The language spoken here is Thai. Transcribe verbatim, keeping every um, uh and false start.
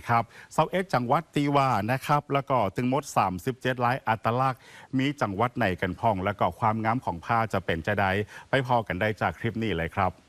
ครับเซาเอ็ดจังหวัดตีว่านะครับแล้วก็ถึงหมดสามสิบเจ็ดลายอัตลักษณ์มีจังหวัดไหนกันพ่องแล้วก็ความงามของผ้าจะเป็นจะใดไปพอกันได้จากคลิปนี้เลยครับ